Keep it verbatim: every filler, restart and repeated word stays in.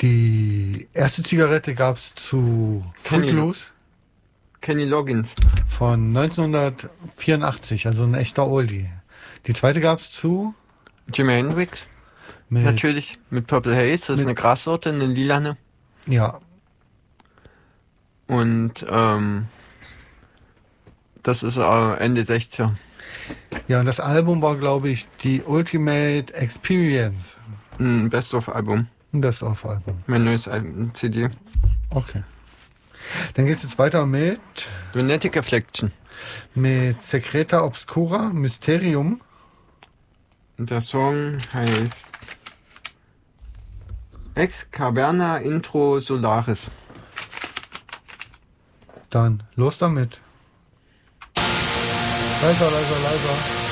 Die erste Zigarette gab es zu Kenny- Footloose Kenny Loggins. von neunzehnhundertvierundachtzig, also ein echter Oldie. Die zweite gab es zu Jimi Hendrix. mit, Natürlich. Mit Purple Haze. Das ist mit- eine Grassorte, eine lilane. ja, Und ähm, das ist äh, Ende sechziger. ja, und das Album war, glaube ich, die Ultimate Experience. Ein Best-of-Album. Das Auf-Album. Mein neues Album, C D. Okay. Dann geht es jetzt weiter mit, Lunatic Affliction. mit Secreta Obscura, Mysterium. Und der Song heißt Ex Caverna Intro Solaris. Dann los damit. Leiser, leiser, leiser.